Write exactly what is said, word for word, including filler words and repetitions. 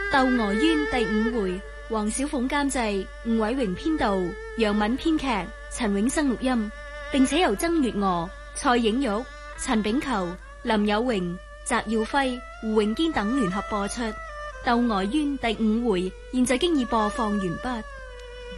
《竇娥冤》第五回，黃小鳳監製，吳偉榮編導，楊敏編劇，陳永生錄音，並且由曾月娥、蔡影玉、陳炳球、林有榮、翟耀輝、胡永堅等聯合播出。《竇娥冤》第五回現在經已播放完畢。